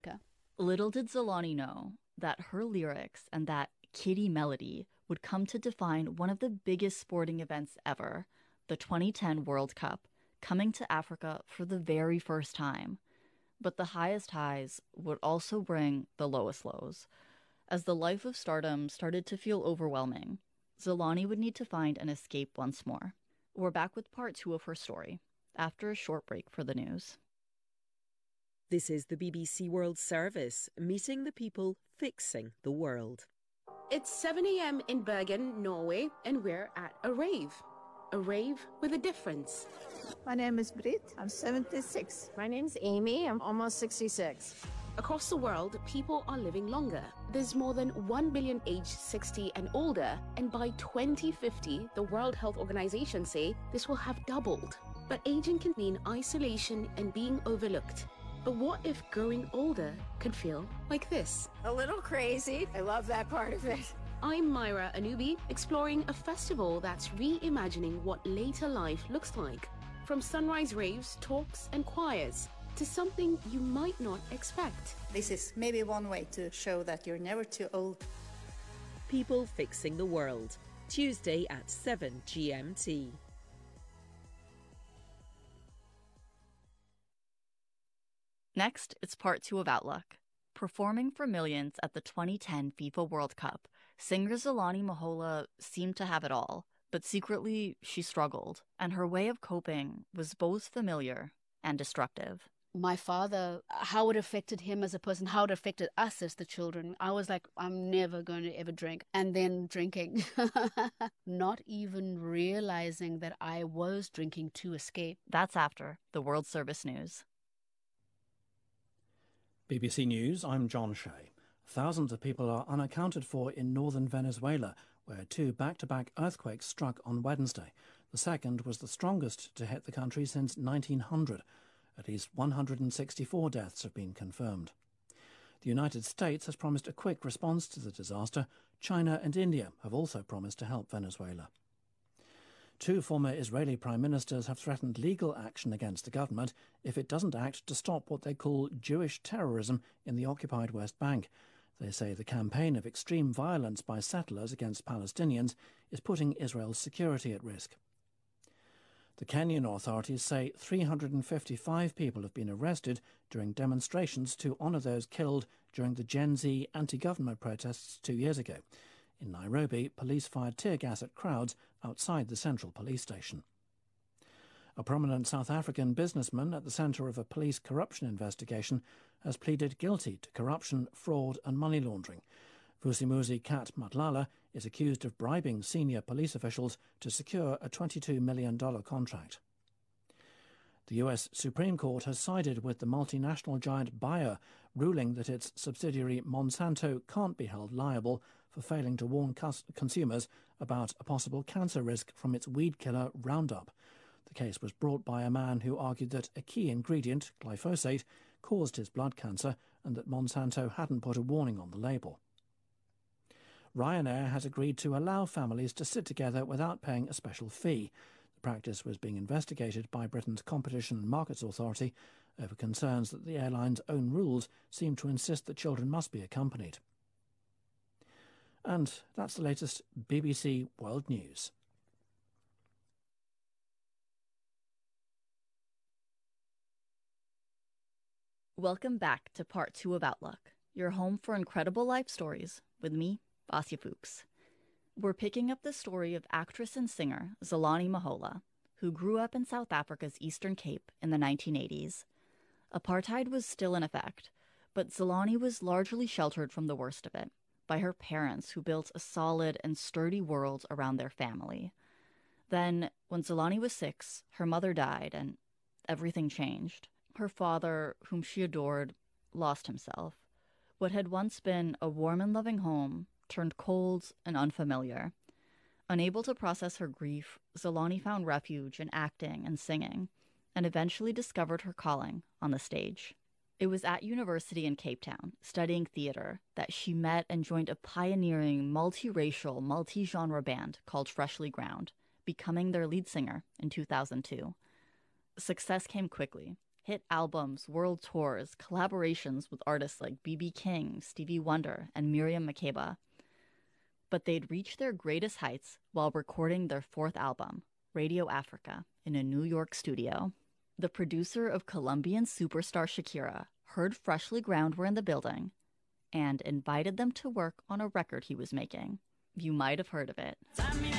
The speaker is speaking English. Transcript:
Little did Zolani know that her lyrics and that kiddie melody would come to define one of the biggest sporting events ever, the 2010 World Cup, coming to Africa for the very first time. But the highest highs would also bring the lowest lows. As the life of stardom started to feel overwhelming, Zolani would need to find an escape once more. We're back with part 2 of her story, after a short break for the news. This is the BBC World Service, meeting the people fixing the world. It's 7 a.m. in Bergen, Norway, and we're at a rave. A rave with a difference. My name is Britt. I'm 76. My name's Amy. I'm almost 66. Across the world, people are living longer. There's more than 1 billion aged 60 and older, and by 2050, the World Health Organization say this will have doubled. But aging can mean isolation and being overlooked. But what if growing older could feel like this? A little crazy. I love that part of it. I'm Myra Anubi, exploring a festival that's reimagining what later life looks like. From sunrise raves, talks, and choirs, to something you might not expect. This is maybe one way to show that you're never too old. People fixing the world. Tuesday at 7 GMT. Next, it's part 2 of Outlook. Performing for millions at the 2010 FIFA World Cup, singer Zolani Mahola seemed to have it all, but secretly she struggled, and her way of coping was both familiar and destructive. My father, how it affected him as a person, how it affected us as the children. I was like, I'm never going to ever drink. And then drinking. Not even realizing that I was drinking to escape. That's after the World Service News. BBC News, I'm John Shea. Thousands of people are unaccounted for in northern Venezuela, where 2 back-to-back earthquakes struck on Wednesday. The second was the strongest to hit the country since 1900. At least 164 deaths have been confirmed. The United States has promised a quick response to the disaster. China and India have also promised to help Venezuela. 2 former Israeli prime ministers have threatened legal action against the government if it doesn't act to stop what they call Jewish terrorism in the occupied West Bank. They say the campaign of extreme violence by settlers against Palestinians is putting Israel's security at risk. The Kenyan authorities say 355 people have been arrested during demonstrations to honour those killed during the Gen Z anti-government protests 2 years ago. In Nairobi, police fired tear gas at crowds outside the central police station. A prominent South African businessman at the centre of a police corruption investigation has pleaded guilty to corruption, fraud and money laundering. Vusimuzi Kat Matlala is accused of bribing senior police officials to secure a $22 million contract. The US Supreme Court has sided with the multinational giant Bayer, ruling that its subsidiary Monsanto can't be held liable for failing to warn consumers about a possible cancer risk from its weed killer Roundup. The case was brought by a man who argued that a key ingredient, glyphosate, caused his blood cancer and that Monsanto hadn't put a warning on the label. Ryanair has agreed to allow families to sit together without paying a special fee. The practice was being investigated by Britain's Competition and Markets Authority over concerns that the airline's own rules seem to insist that children must be accompanied. And that's the latest BBC World News. Welcome back to part 2 of Outlook, your home for incredible life stories with me, Vasya Fuchs. We're picking up the story of actress and singer Zolani Mahola, who grew up in South Africa's Eastern Cape in the 1980s. Apartheid was still in effect, but Zolani was largely sheltered from the worst of it by her parents, who built a solid and sturdy world around their family. Then, when Zolani was 6, her mother died and everything changed. Her father, whom she adored, lost himself. What had once been a warm and loving home turned cold and unfamiliar. Unable to process her grief, Zolani found refuge in acting and singing, and eventually discovered her calling on the stage. It was at university in Cape Town, studying theater, that she met and joined a pioneering, multiracial, multi-genre band called Freshly Ground, becoming their lead singer in 2002. Success came quickly, Hit albums, world tours, collaborations with artists like B.B. King, Stevie Wonder, and Miriam Makeba. But they'd reached their greatest heights while recording their fourth album, Radio Africa, in a New York studio. The producer of Colombian superstar Shakira heard Freshly Ground were in the building and invited them to work on a record he was making. You might have heard of it.